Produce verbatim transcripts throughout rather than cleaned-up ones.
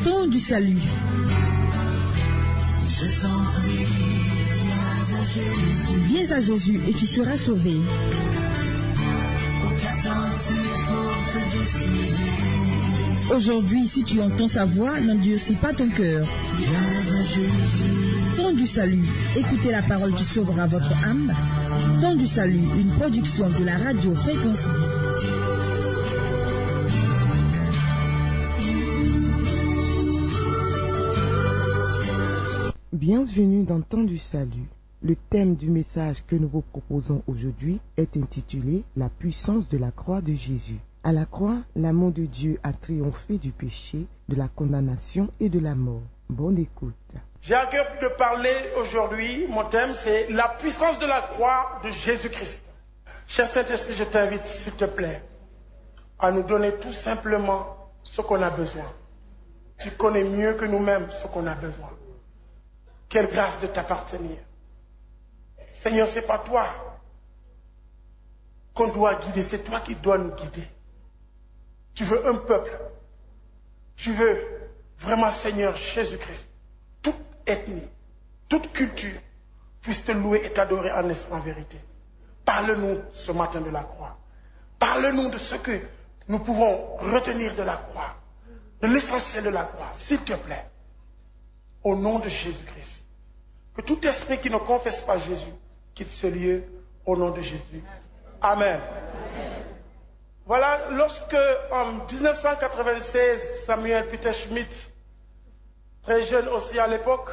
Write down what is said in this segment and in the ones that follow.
Temps du salut. Je t'en prie, viens à Jésus. Viens à Jésus et tu seras sauvé. Aujourd'hui, si tu entends sa voix, n'endurcis pas ton cœur. Temps du salut. Écoutez la parole qui sauvera votre âme. Temps du salut, une production de la radio Fréquence. Bienvenue dans Temps du salut. Le thème du message que nous vous proposons aujourd'hui est intitulé « La puissance de la croix de Jésus ». À la croix, l'amour de Dieu a triomphé du péché, de la condamnation et de la mort. Bonne écoute. J'ai à cœur de parler aujourd'hui, mon thème c'est « La puissance de la croix de Jésus-Christ ». Cher Saint-Esprit, je t'invite, s'il te plaît, à nous donner tout simplement ce qu'on a besoin. Tu connais mieux que nous-mêmes ce qu'on a besoin. Quelle grâce de t'appartenir. Seigneur, ce n'est pas toi qu'on doit guider, c'est toi qui dois nous guider. Tu veux un peuple. Tu veux vraiment, Seigneur Jésus-Christ, toute ethnie, toute culture puisse te louer et t'adorer en en vérité. Parle-nous ce matin de la croix. Parle-nous de ce que nous pouvons retenir de la croix, de l'essentiel de la croix, s'il te plaît. Au nom de Jésus-Christ. Que tout esprit qui ne confesse pas Jésus quitte ce lieu au nom de Jésus. Amen. Voilà, lorsque en dix-neuf cent quatre-vingt-seize, Samuel Peter Schmidt, très jeune aussi à l'époque,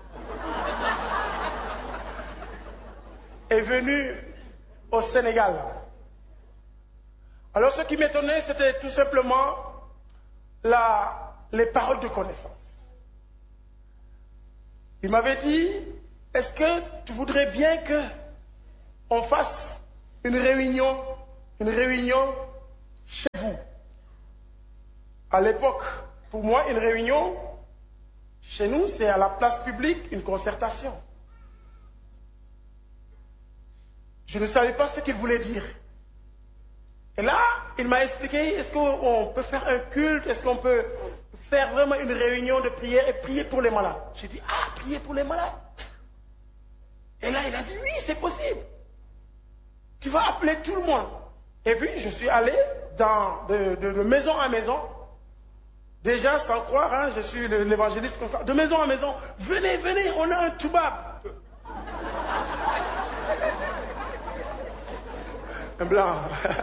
est venu au Sénégal. Alors ce qui m'étonnait, c'était tout simplement la, les paroles de connaissance. Il m'avait dit, est-ce que tu voudrais bien que on fasse une réunion, une réunion chez vous? À l'époque, pour moi, une réunion chez nous, c'est à la place publique, une concertation. Je ne savais pas ce qu'il voulait dire. Et là, il m'a expliqué, est-ce qu'on peut faire un culte, est-ce qu'on peut faire vraiment une réunion de prière et prier pour les malades? J'ai dit, ah, prier pour les malades. Et là, il a dit, oui, c'est possible. Tu vas appeler tout le monde. Et puis, je suis allé dans, de, de, de maison en maison. Déjà, sans croire, hein, je suis l'évangéliste comme ça. De maison en maison, venez, venez, on a un toubab. Un blanc.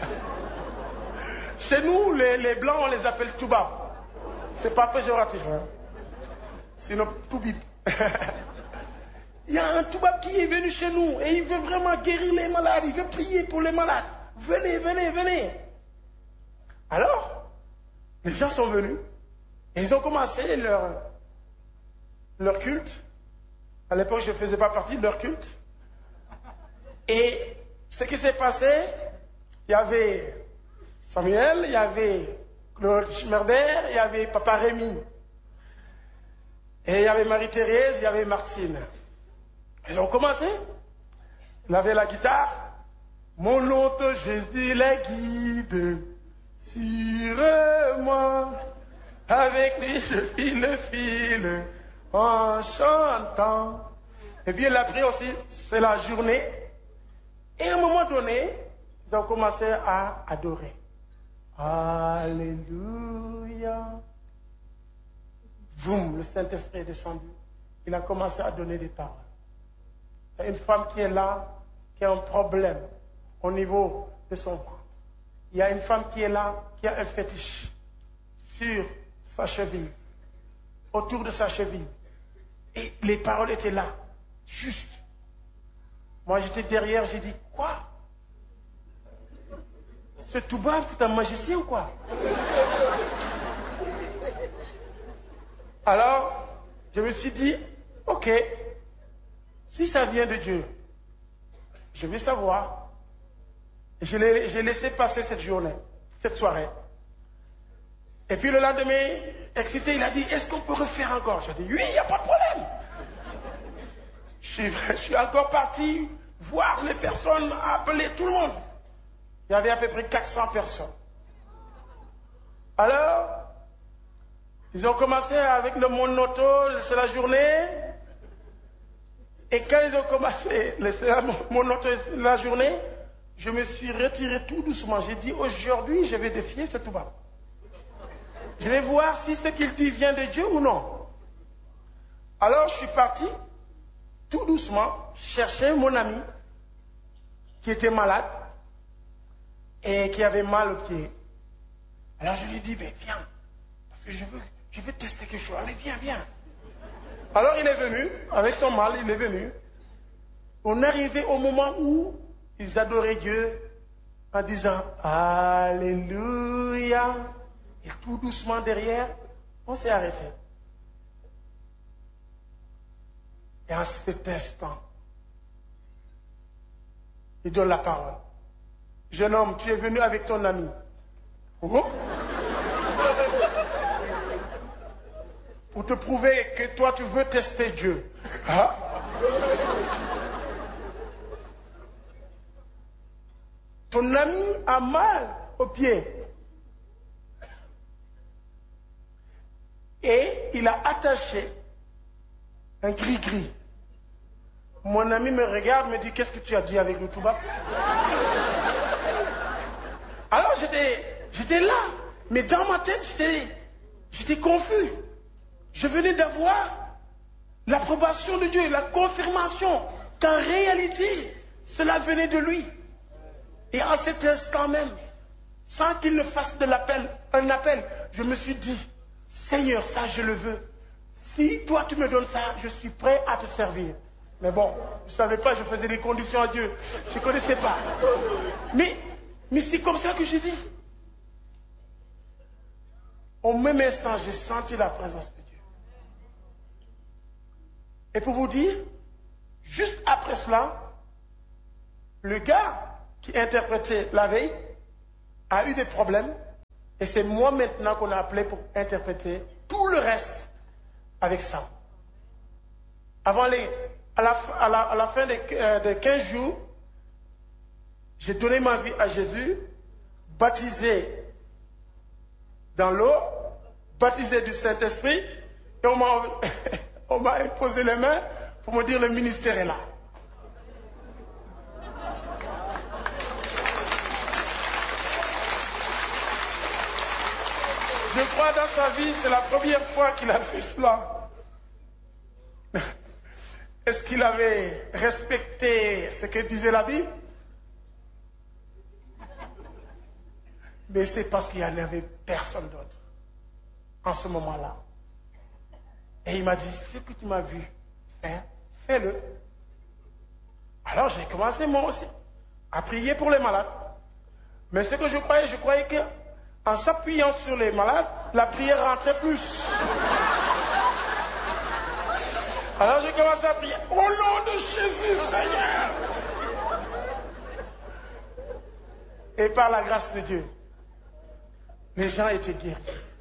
Chez nous, les, les blancs, on les appelle toubab. C'est pas péjoratif, hein. Sinon, toubib. Il y a un toubab qui est venu chez nous et il veut vraiment guérir les malades, il veut prier pour les malades. Venez, venez, venez. Alors, les gens sont venus et ils ont commencé leur, leur culte. À l'époque, je ne faisais pas partie de leur culte. Et ce qui s'est passé, il y avait Samuel, il y avait Claude Schmerber, il y avait Papa Rémi. Et il y avait Marie-Thérèse, il y avait Martine. Ils ont commencé. Il avait la guitare. Mon autre Jésus les guide sur moi. Avec lui je file le fil en chantant. Et puis il a pris aussi, c'est la journée. Et à un moment donné, ils ont commencé à adorer. Alléluia. Boum, le Saint-Esprit est descendu. Il a commencé à donner des paroles. Il y a une femme qui est là, qui a un problème au niveau de son ventre. Il y a une femme qui est là, qui a un fétiche sur sa cheville, autour de sa cheville. Et les paroles étaient là, juste. Moi, j'étais derrière, j'ai dit, quoi? Ce toubab, c'est un magicien ou quoi? Alors, je me suis dit, ok, si ça vient de Dieu, je vais savoir. Je l'ai, j'ai laissé passer cette journée, cette soirée. Et puis le lendemain, excité, il a dit, est-ce qu'on peut refaire encore? J'ai dit, oui, il n'y a pas de problème. Je suis, je suis encore parti voir les personnes, appeler tout le monde. Il y avait à peu près quatre cents personnes. Alors, Ils ont commencé avec le monotone, c'est la journée. Et quand ils ont commencé le monotone, la journée, je me suis retiré tout doucement. J'ai dit, aujourd'hui, je vais défier ce Touba. Je vais voir si ce qu'il dit vient de Dieu ou non. Alors, je suis parti, tout doucement, chercher mon ami qui était malade et qui avait mal au pied. Alors, je lui ai dit, ben, viens, parce que je veux, je veux tester quelque chose. Allez, viens, viens. Alors, il est venu, avec son mal, il est venu. On est arrivé au moment où ils adoraient Dieu en disant Alléluia. Et tout doucement derrière, on s'est arrêté. Et en cet instant, il donne la parole. Jeune homme, tu es venu avec ton ami. Oh. Pour te prouver que toi, tu veux tester Dieu. Ah. Ton ami a mal au pied. Et il a attaché un gris-gris. Mon ami me regarde, me dit, qu'est-ce que tu as dit avec le Touba? Alors j'étais, j'étais là, mais dans ma tête, j'étais, j'étais confus. Je venais d'avoir l'approbation de Dieu, la confirmation qu'en réalité, cela venait de lui. Et en cet instant même, sans qu'il ne fasse de l'appel, un appel, je me suis dit, Seigneur, ça je le veux. Si toi tu me donnes ça, je suis prêt à te servir. Mais bon, je ne savais pas, je faisais des conditions à Dieu. Je ne connaissais pas. Mais, mais c'est comme ça que j'ai dit. Au même instant, j'ai senti la présence de Dieu. Et pour vous dire, juste après cela, le gars qui interprétait la veille a eu des problèmes. Et c'est moi maintenant qu'on a appelé pour interpréter tout le reste avec ça. Avant les, à, la, à, la, à la fin de, euh, de quinze jours, j'ai donné ma vie à Jésus, baptisé dans l'eau, baptisé du Saint-Esprit, et on m'a, on m'a imposé les mains pour me dire le ministère est là. Je crois dans sa vie, c'est la première fois qu'il a fait cela. Est-ce qu'il avait respecté ce que disait la Bible? Mais c'est parce qu'il n'y en avait personne d'autre en ce moment-là. Et il m'a dit, ce que tu m'as vu faire, fais-le. Alors j'ai commencé moi aussi à prier pour les malades. Mais ce que je croyais, je croyais que en s'appuyant sur les malades, la prière rentrait plus. Alors j'ai commencé à prier. Au nom de Jésus, Seigneur. Et par la grâce de Dieu, les gens étaient guéris.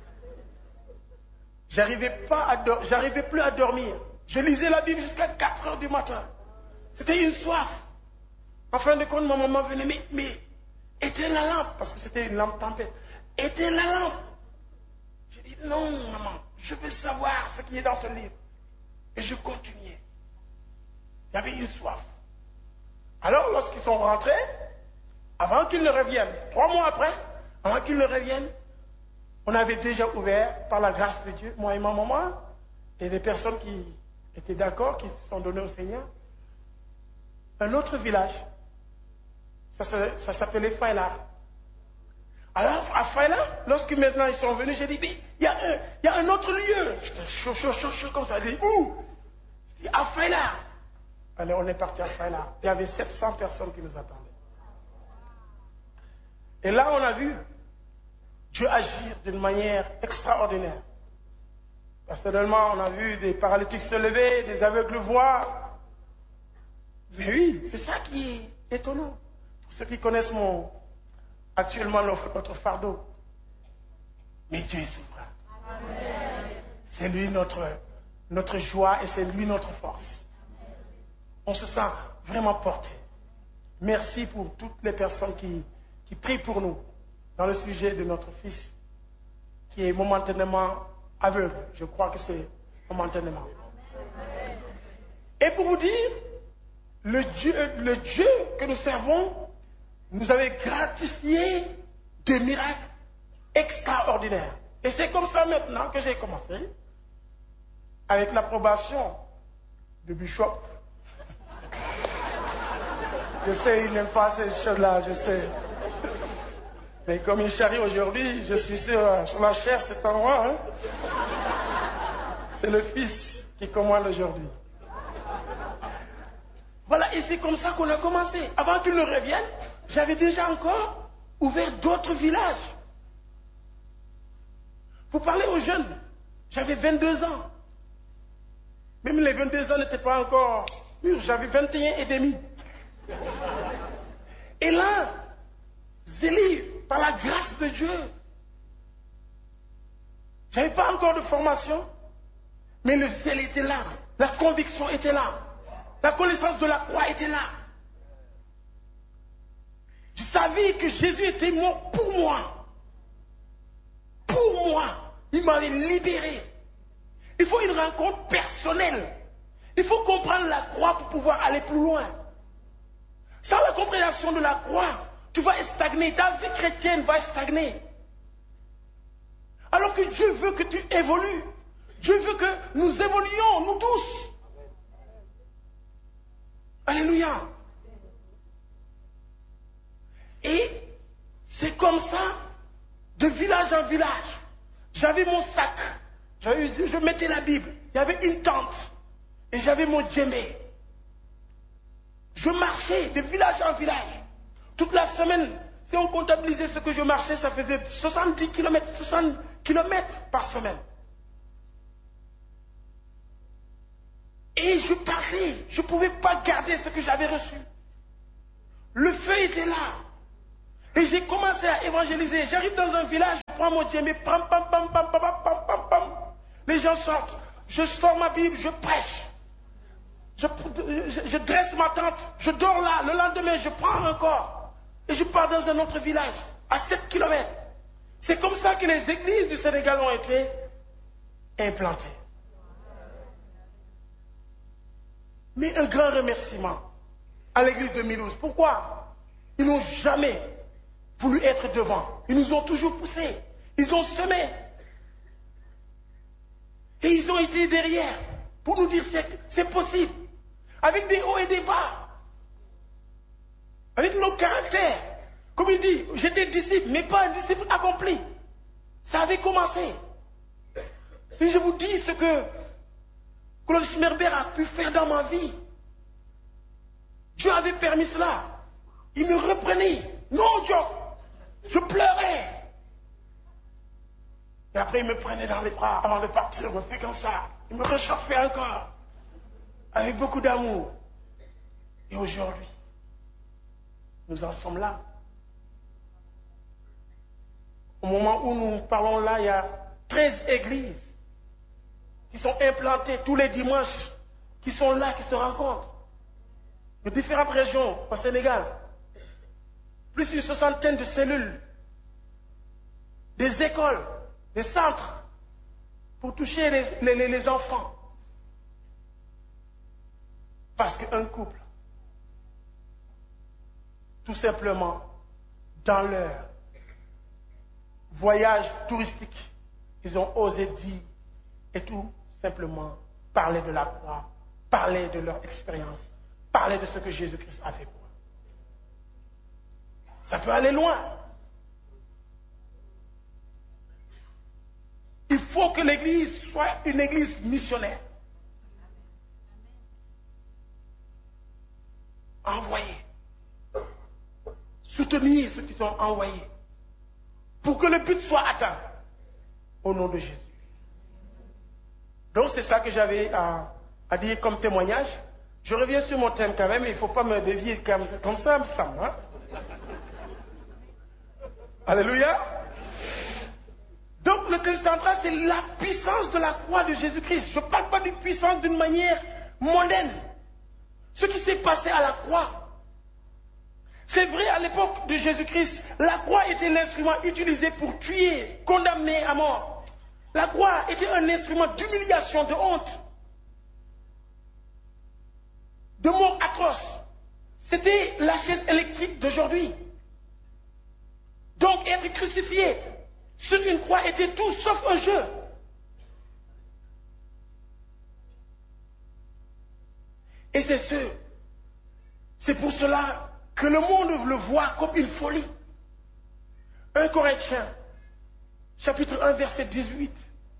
J'arrivais pas à do- j'arrivais plus à dormir. Je lisais la Bible jusqu'à quatre heures du matin. C'était une soif. En fin de compte, ma maman venait, mais, mais éteins la lampe, parce que c'était une lampe tempête. Éteins la lampe. J'ai dit, non, maman, je veux savoir ce qui est dans ce livre. Et je continuais. Il y avait une soif. Alors, lorsqu'ils sont rentrés, avant qu'ils ne reviennent, trois mois après, avant qu'ils ne reviennent, on avait déjà ouvert, par la grâce de Dieu, moi et ma maman, et les personnes qui étaient d'accord, qui se sont données au Seigneur, un autre village. Ça, ça s'appelait Faïla. Alors, à Faïla, lorsque maintenant ils sont venus, j'ai dit, mais il y, y a un autre lieu. J'étais chaud, chaud, chaud, chaud, comme ça. J'ai dit, où? J'ai dit, à Faïla. Alors, on est parti à Faïla. Il y avait sept cents personnes qui nous attendaient. Et là, on a vu Dieu agir d'une manière extraordinaire. Personnellement, on a vu des paralytiques se lever, des aveugles voir. Mais oui, c'est ça qui est étonnant. Pour ceux qui connaissent mon, actuellement notre fardeau. Mais Dieu est souverain. Amen. C'est lui notre, notre joie et c'est lui notre force. On se sent vraiment porté. Merci pour toutes les personnes qui, qui prient pour nous dans le sujet de notre fils qui est momentanément aveugle. Je crois que c'est momentanément. Et pour vous dire, le Dieu, le Dieu que nous servons nous avait gratifié des miracles extraordinaires. Et c'est comme ça maintenant que j'ai commencé, avec l'approbation de Bishop. Je sais, il n'aime pas ces choses-là, je sais. Mais comme il charrie aujourd'hui, je suis sur, sur la chair, c'est pas moi. Hein? C'est le Fils qui commande aujourd'hui. Voilà, et c'est comme ça qu'on a commencé. Avant qu'il ne revienne, j'avais déjà encore ouvert d'autres villages. Vous parlez aux jeunes, j'avais vingt-deux ans. Même les vingt-deux ans n'étaient pas encore mûrs, j'avais vingt et un et demi. Et là, Zélie, par la grâce de Dieu, je n'avais pas encore de formation, mais le zèle était là, la conviction était là, la connaissance de la croix était là. Je savais que Jésus était mort pour moi. Pour moi, il m'avait libéré. Il faut une rencontre personnelle. Il faut comprendre la croix pour pouvoir aller plus loin. Sans la compréhension de la croix, tu vas stagner. Ta vie chrétienne va stagner. Alors que Dieu veut que tu évolues. Dieu veut que nous évoluions, nous tous. Alléluia. Et c'est comme ça, de village en village. J'avais mon sac. J'avais, je mettais la Bible. Il y avait une tente. Et j'avais mon djembé. Je marchais de village en village. Toute la semaine, si on comptabilisait ce que je marchais, ça faisait soixante-dix kilomètres, soixante kilomètres par semaine. Et je parlais. Je ne pouvais pas garder ce que j'avais reçu. Le feu était là. Et j'ai commencé à évangéliser. J'arrive dans un village, je prends mon djembé, pam, pam, pam, pam, pam, pam, pam, pam. Les gens sortent. Je sors ma Bible, je prêche. Je, je, je dresse ma tente, je dors là. Le lendemain, je prends encore. Et je pars dans un autre village, à sept kilomètres. C'est comme ça que les églises du Sénégal ont été implantées. Mais un grand remerciement à l'église de Milouz. Pourquoi? Ils n'ont jamais voulu être devant. Ils nous ont toujours poussés. Ils ont semé. Et ils ont été derrière pour nous dire c'est, c'est possible. Avec des hauts et des bas. Avec nos caractères. Comme il dit, j'étais disciple, mais pas un disciple accompli. Ça avait commencé. Si je vous dis ce que Claude Schmerber a pu faire dans ma vie, Dieu avait permis cela. Il me reprenait. Non, Dieu, je pleurais. Et après, il me prenait dans les bras avant de partir, il me fait comme ça. Il me réchauffait encore. Avec beaucoup d'amour. Et aujourd'hui, nous en sommes là. Au moment où nous parlons là, il y a treize églises qui sont implantées tous les dimanches, qui sont là, qui se rencontrent. De différentes régions au Sénégal. Plus d'une soixantaine de cellules. Des écoles, des centres pour toucher les, les, les enfants. Parce qu'un couple, tout simplement, dans leur voyage touristique, ils ont osé dire et tout simplement parler de la croix, parler de leur expérience, parler de ce que Jésus-Christ a fait pour eux. Ça peut aller loin. Il faut que l'Église soit une Église missionnaire. Envoyés. Soutenir ceux qui sont envoyés. Pour que le but soit atteint. Au nom de Jésus. Donc c'est ça que j'avais à, à dire comme témoignage. Je reviens sur mon thème quand même. Il ne faut pas me dévier comme, comme ça, me semble. Hein? Alléluia. Donc le thème central, c'est la puissance de la croix de Jésus-Christ. Je ne parle pas de puissance d'une manière mondaine. Ce qui s'est passé à la croix. C'est vrai, à l'époque de Jésus-Christ, la croix était l'instrument utilisé pour tuer, condamner à mort. La croix était un instrument d'humiliation, de honte, de mort atroce. C'était la chaise électrique d'aujourd'hui. Donc être crucifié sur une croix était tout sauf un jeu. Et c'est ce, c'est pour cela que le monde le voit comme une folie. un Corinthiens, chapitre un, verset dix-huit.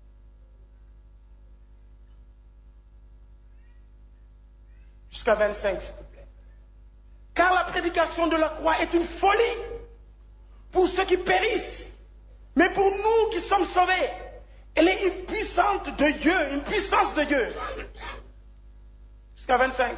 Jusqu'à vingt-cinq, s'il te plaît. Car la prédication de la croix est une folie pour ceux qui périssent. Mais pour nous qui sommes sauvés, elle est une puissante de Dieu, une puissance de Dieu. Jusqu'à vingt-cinq.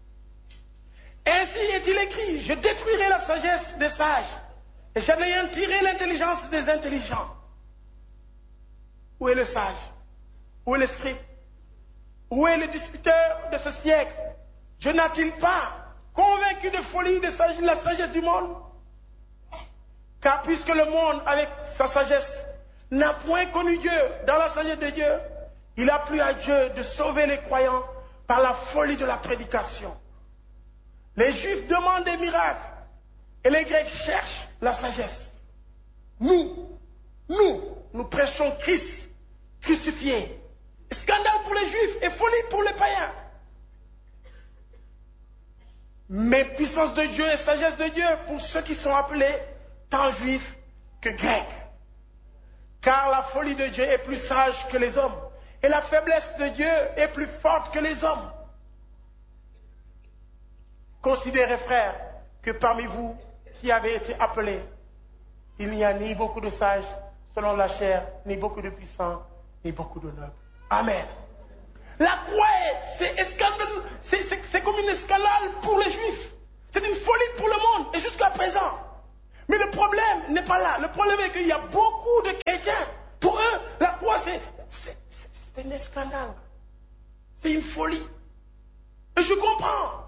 Ainsi est-il écrit, je détruirai la sagesse des sages et j'anéantirai l'intelligence des intelligents. Où est le sage? Où est le scribe? Où est le discuteur de ce siècle? Je n'a-t-il pas convaincu de folie de la sagesse du monde? Car puisque le monde, avec sa sagesse, n'a point connu Dieu dans la sagesse de Dieu, il a plu à Dieu de sauver les croyants par la folie de la prédication. Les Juifs demandent des miracles et les Grecs cherchent la sagesse. Nous, nous, nous prêchons Christ crucifié. Scandale pour les Juifs et folie pour les païens. Mais puissance de Dieu et sagesse de Dieu pour ceux qui sont appelés tant juifs que grecs. Car la folie de Dieu est plus sage que les hommes et la faiblesse de Dieu est plus forte que les hommes. Considérez, frères, que parmi vous qui avez été appelés, il n'y a ni beaucoup de sages selon la chair, ni beaucoup de puissants, ni beaucoup de nobles. Amen. La croix, c'est, scandale, c'est, c'est, c'est comme une scandale pour les Juifs. C'est une folie pour le monde, et jusqu'à présent. Mais le problème n'est pas là. Le problème est qu'il y a beaucoup de chrétiens. Pour eux, la croix, c'est, c'est, c'est, c'est un scandale. C'est une folie. Et je comprends.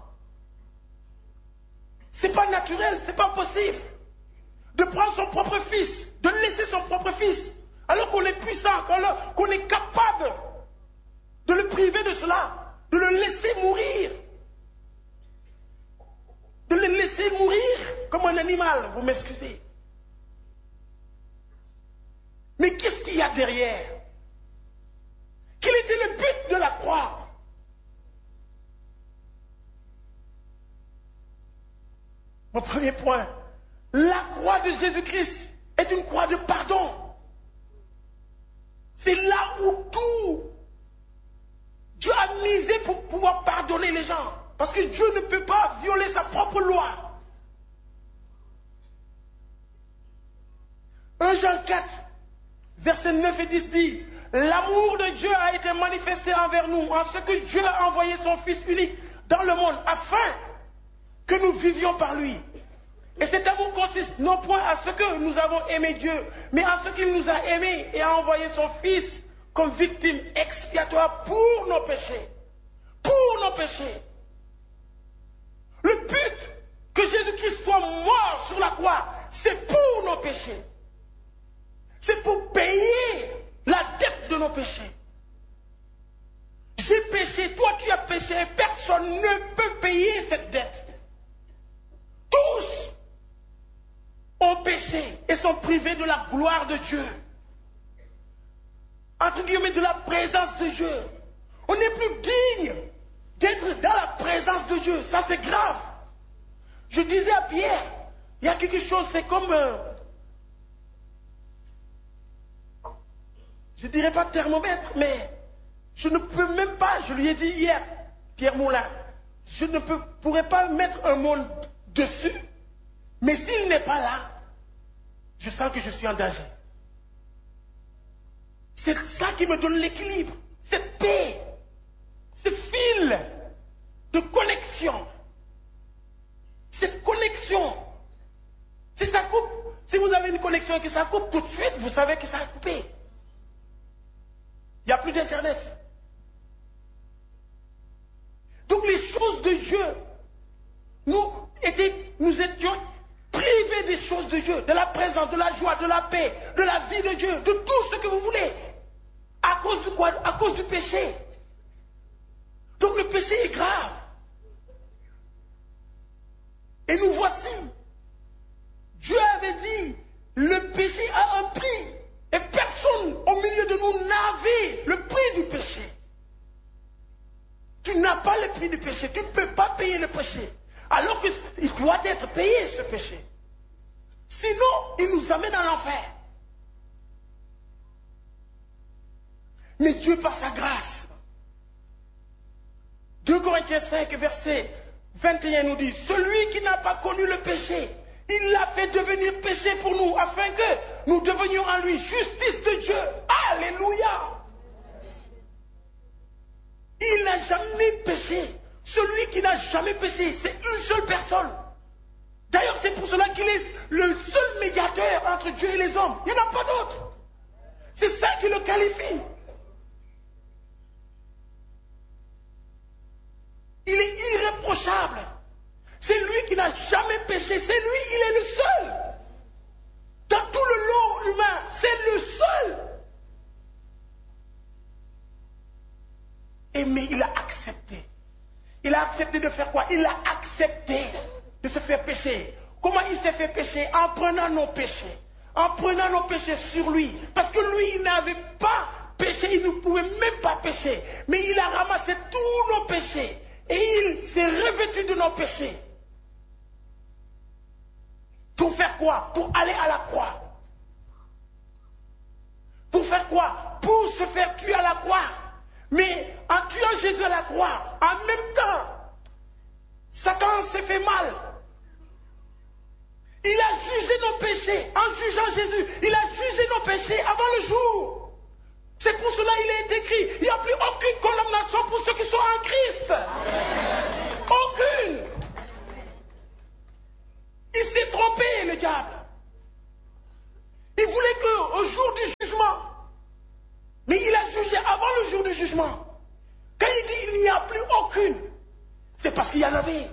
C'est pas naturel, c'est pas possible. De prendre son propre fils, de laisser son propre fils, alors qu'on est puissant, qu'on, le, qu'on est capable de le priver de cela, de le laisser mourir. De le laisser mourir comme un animal, vous m'excusez. Mais qu'est-ce qu'il y a derrière? Quel était le but de la croix? Mon premier point, la croix de Jésus-Christ est une croix de pardon. C'est là où tout Dieu a misé pour pouvoir pardonner les gens. Parce que Dieu ne peut pas violer sa propre loi. un Jean quatre, versets neuf et dix dit, l'amour de Dieu a été manifesté envers nous en ce que Dieu a envoyé son Fils unique dans le monde afin que nous vivions par lui. Et cet amour consiste non point à ce que nous avons aimé Dieu, mais à ce qu'il nous a aimés et a envoyé son Fils comme victime expiatoire pour nos péchés. Pour nos péchés. Le but que Jésus-Christ soit mort sur la croix, c'est pour nos péchés. C'est pour payer la dette de nos péchés. J'ai péché, toi tu as péché, et personne ne peut payer cette dette. Tous ont péché et sont privés de la gloire de Dieu. Entre guillemets, de la présence de Dieu. On n'est plus digne d'être dans la présence de Dieu. Ça, c'est grave. Je disais à Pierre, il y a quelque chose, c'est comme... Euh, je ne dirais pas thermomètre, mais je ne peux même pas, je lui ai dit hier, Pierre Moulin, je ne peux, pourrais pas mettre un monde dessus, mais s'il n'est pas là, je sens que je suis en danger. C'est ça qui me donne l'équilibre, cette paix, ce fil de connexion. Cette connexion, si ça coupe, si vous avez une connexion et que ça coupe, tout de suite, vous savez que ça a coupé. Il n'y a plus d'internet. Donc les choses de Dieu, nous, étaient, nous étions privés des choses de Dieu, de la présence, de la joie, de la paix, de la vie de Dieu, de tout ce que vous voulez. cause de quoi? À cause du péché. Donc le péché est grave. Et nous voici. Dieu avait dit, le péché a un prix. Et personne au milieu de nous n'avait le prix du péché. Tu n'as pas le prix du péché. Tu ne peux pas payer le péché. Alors qu'il doit être payé, ce péché. Sinon, il nous amène à l'enfer. Mais Dieu, par sa grâce, deux Corinthiens cinq, verset vingt et un nous dit, celui qui n'a pas connu le péché, il l'a fait devenir péché pour nous, afin que nous devenions en lui justice de Dieu. Alléluia! Il n'a jamais péché. Celui qui n'a jamais péché, c'est une seule personne. D'ailleurs, c'est pour cela qu'il est le seul médiateur entre Dieu et les hommes. Il n'y en a pas d'autre. C'est ça qui le qualifie. Il est irréprochable. C'est lui qui n'a jamais péché. C'est lui, il est le seul. Dans tout le lot humain, c'est le seul. Et mais il a accepté. Il a accepté de faire quoi? Il a accepté de se faire pécher. Comment il s'est fait pécher? En prenant nos péchés. En prenant nos péchés sur lui. Parce que lui, il n'avait pas péché. Il ne pouvait même pas pécher. Mais il a ramassé tous nos péchés. Et il s'est revêtu de nos péchés. Pour faire quoi? Pour aller à la croix. Pour faire quoi? Pour se faire tuer à la croix. Mais en tuant Jésus à la croix, en même temps, Satan s'est fait mal. Il a jugé nos péchés en jugeant Jésus. Il a jugé nos péchés avant le jour. C'est pour cela qu'il est écrit, il n'y a plus aucune condamnation pour ceux qui sont en Christ. Aucune. Il s'est trompé, le diable. Il voulait qu'au jour du jugement, mais il a jugé avant le jour du jugement. Quand il dit il n'y a plus aucune, c'est parce qu'il y en avait.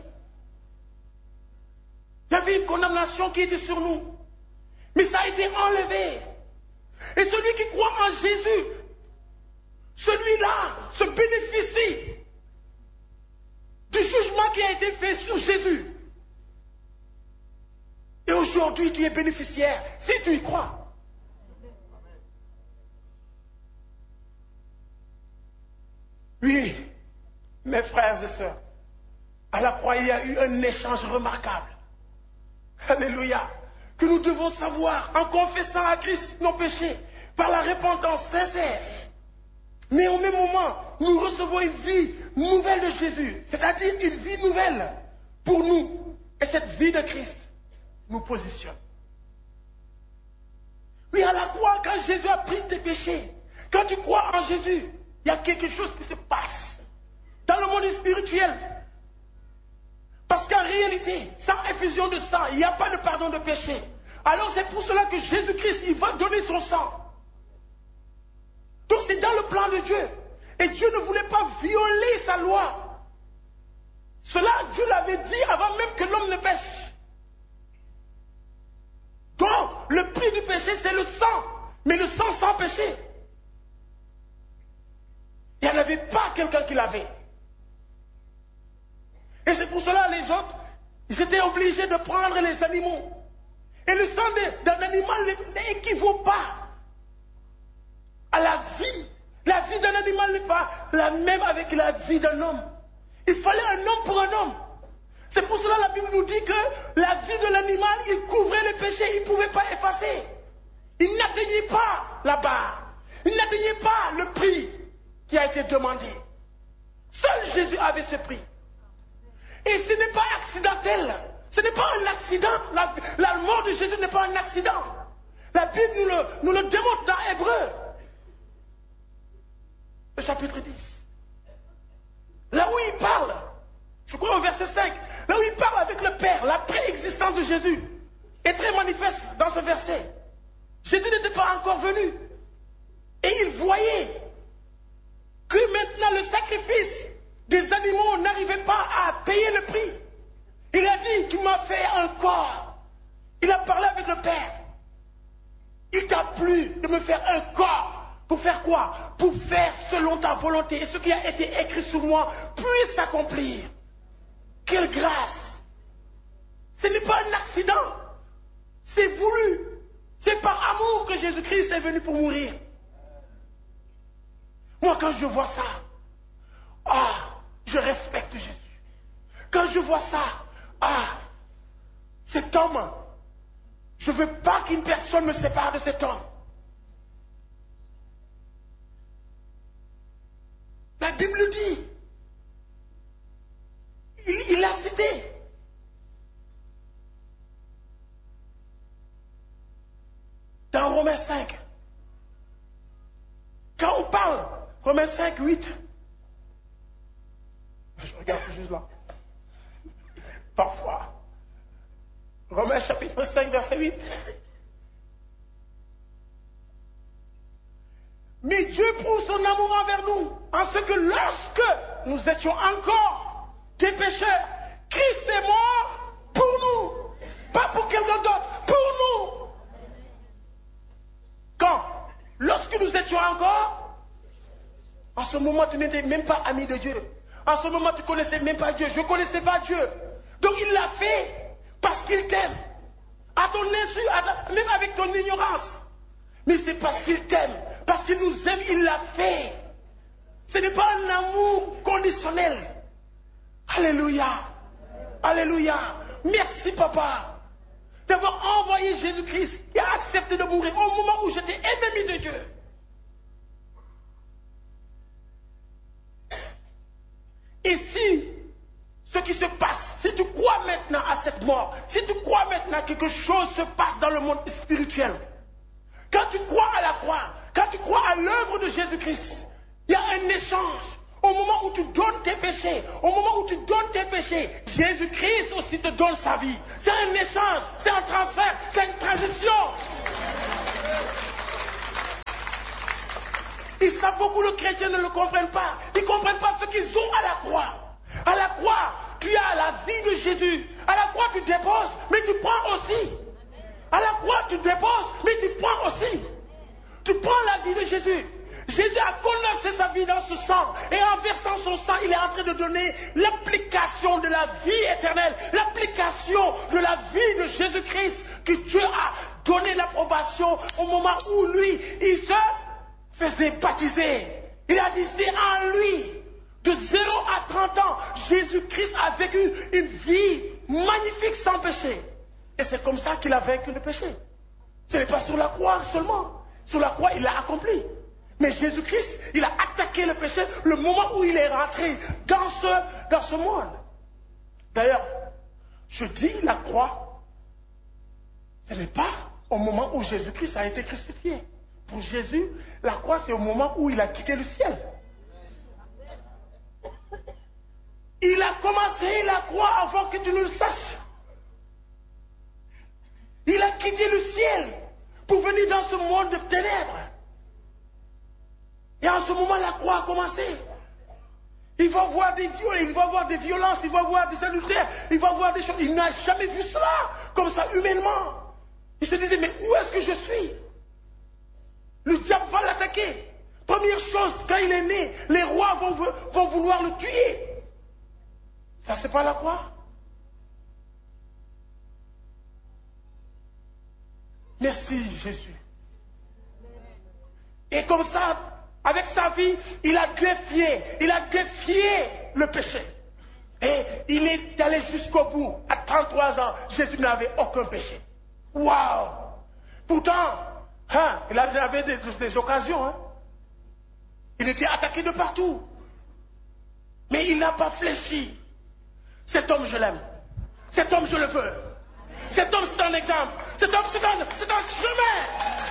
Il y avait une condamnation qui était sur nous. Mais ça a été enlevé. Et celui qui croit en Jésus, celui-là se bénéficie du jugement qui a été fait sur Jésus. Et aujourd'hui, tu es bénéficiaire si tu y crois. Oui, mes frères et sœurs, à la croix, il y a eu un échange remarquable. Alléluia. Que nous devons savoir en confessant à Christ nos péchés par la repentance sincère. Mais au même moment, nous recevons une vie nouvelle de Jésus, c'est-à-dire une vie nouvelle pour nous. Et cette vie de Christ nous positionne. Oui, à la croix, quand Jésus a pris tes péchés, quand tu crois en Jésus, il y a quelque chose qui se passe dans le monde spirituel. Parce qu'en réalité, sans effusion de sang, il n'y a pas de pardon de péché. Alors c'est pour cela que Jésus-Christ, il va donner son sang. Donc c'est dans le plan de Dieu. Et Dieu ne voulait pas violer sa loi. Cela, Dieu l'avait dit avant même que l'homme ne pêche. Donc, le prix du péché, c'est le sang. Mais le sang sans péché. Il n'y en avait pas quelqu'un qui l'avait. Et c'est pour cela les autres, ils étaient obligés de prendre les animaux. Et le sang d'un animal n'équivaut pas à la vie. La vie d'un animal n'est pas la même avec la vie d'un homme. Il fallait un homme pour un homme. C'est pour cela que la Bible nous dit que la vie de l'animal, il couvrait le péché, il ne pouvait pas effacer. Il n'atteignait pas la barre. Il n'atteignait pas le prix qui a été demandé. Seul Jésus avait ce prix. Et ce n'est pas accidentel. Ce n'est pas un accident. La, la mort de Jésus n'est pas un accident. La Bible nous le, nous le démontre dans Hébreux. Le chapitre dix. Là où il parle, je crois au verset cinq, là où il parle avec le Père, la préexistence de Jésus est très manifeste dans ce verset. Jésus n'était pas encore venu. Et il voyait que maintenant le sacrifice des animaux n'arrivait pas à payer le prix. Il a dit, tu m'as fait un corps. Il a parlé avec le Père. Il t'a plu de me faire un corps Pour faire quoi? Pour faire selon ta volonté. Et ce qui a été écrit sur moi puisse s'accomplir. Quelle grâce! Ce n'est pas un accident. C'est voulu. C'est par amour que Jésus-Christ est venu pour mourir. Moi, quand je vois ça, ah, je respecte Jésus. Quand je vois ça, ah, cet homme, je ne veux pas qu'une personne me sépare de cet homme. La Bible dit, il, il l'a cité. Dans Romains cinq, quand on parle, Romains cinq, huit, je regarde juste là, parfois, Romains chapitre cinq, verset huit, mais Dieu prouve son amour envers nous, en ce que lorsque nous étions encore des pécheurs, Christ est mort pour nous, pas pour quelqu'un d'autre, pour nous. Quand? Lorsque nous étions encore, en ce moment tu n'étais même pas ami de Dieu. En ce moment tu ne connaissais même pas Dieu. Je ne connaissais pas Dieu. Donc il l'a fait parce qu'il t'aime. À ton insu, à ta, même avec ton ignorance. Mais c'est parce qu'il t'aime. Parce qu'il nous aime, il l'a fait. Ce n'est pas un amour conditionnel. Alléluia. Alléluia. Merci papa. D'avoir envoyé Jésus-Christ et a accepté de mourir au moment où j'étais ennemi de Dieu. Et si ce qui se passe, si tu crois maintenant à cette mort, si tu crois maintenant que quelque chose se passe dans le monde spirituel, quand tu crois à la croix, quand tu crois à l'œuvre de Jésus-Christ, il y a un échange. Au moment où tu donnes tes péchés, au moment où tu donnes tes péchés, Jésus-Christ aussi te donne sa vie. C'est un échange, c'est un transfert, c'est une transition. Et ça, beaucoup de chrétiens ne le comprennent pas. Ils ne comprennent pas ce qu'ils ont à la croix. À la croix, tu as la vie de Jésus. À la croix, tu déposes, mais tu prends aussi. À la croix, tu déposes, mais tu prends aussi. Tu prends la vie de Jésus. Jésus a condensé sa vie dans ce sang. Et en versant son sang, il est en train de donner l'application de la vie éternelle. L'application de la vie de Jésus-Christ que Dieu a donné l'approbation au moment où lui, il se faisait baptiser. Il a dit, c'est en lui. De zéro à trente ans, Jésus-Christ a vécu une vie magnifique sans péché. Et c'est comme ça qu'il a vaincu le péché. Ce n'est pas sur la croix seulement. Sur la croix, il l'a accompli. Mais Jésus-Christ, il a attaqué le péché le moment où il est rentré dans ce, dans ce monde. D'ailleurs, je dis la croix, ce n'est pas au moment où Jésus-Christ a été crucifié. Pour Jésus, la croix, c'est au moment où il a quitté le ciel. Il a commencé la croix avant que tu ne le saches. Il a quitté le ciel pour venir dans ce monde de ténèbres. Et en ce moment, la croix a commencé. Il va voir des viols, il va voir des violences, il va voir des adultères, il va voir des choses. Il n'a jamais vu cela, comme ça, humainement. Il se disait, mais où est-ce que je suis? Le diable va l'attaquer. Première chose, quand il est né, les rois vont, vont vouloir le tuer. Ça, c'est pas la croix. Merci, Jésus. Et comme ça, avec sa vie, il a défié, il a défié le péché. Et il est allé jusqu'au bout. À trente-trois ans, Jésus n'avait aucun péché. Waouh! Pourtant, hein, il avait des, des occasions. Hein. Il était attaqué de partout. Mais il n'a pas fléchi. Cet homme, je l'aime. Cet homme, je le veux. Cet homme, c'est un exemple. Cet homme, c'est un, c'est un chemin.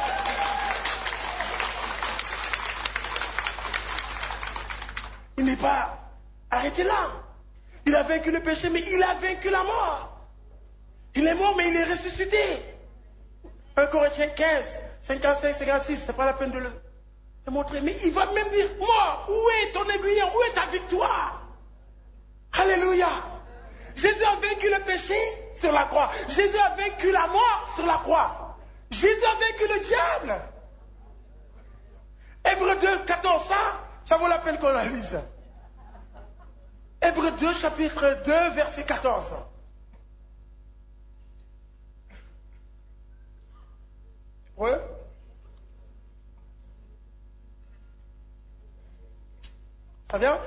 Il n'est pas arrêté là. Il a vaincu le péché, mais il a vaincu la mort. Il est mort, mais il est ressuscité. un Corinthiens quinze, cinquante-cinq, cinquante-six, c'est pas la peine de le, de montrer. Mais il va même dire, moi, où est ton aiguillon? Où est ta victoire? Alléluia. Jésus a vaincu le péché sur la croix. Jésus a vaincu la mort sur la croix. Jésus a vaincu le diable. Hébreux deux, quatorze, ça, ça vaut la peine qu'on la lise. Hébreux deux, chapitre deux, verset quatorze. Hébreux. Ça vient?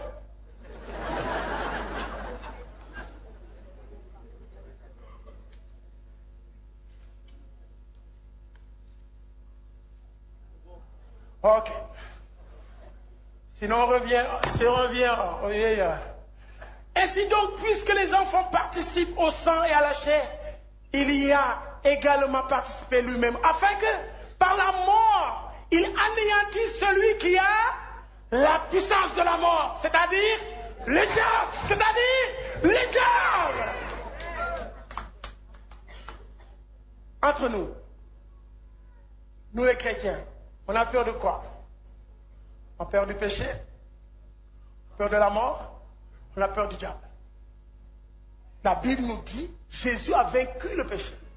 Ok. Sinon on revient, si on revient, on revient. Ainsi donc, puisque les enfants participent au sang et à la chair, il y a également participé lui-même, afin que, par la mort, il anéantisse celui qui a la puissance de la mort, c'est-à-dire le diable, c'est-à-dire le diable. Entre nous, nous les chrétiens, on a peur de quoi? On a peur du péché, peur de la mort, on a peur du diable. La Bible nous dit, Jésus a vaincu le péché.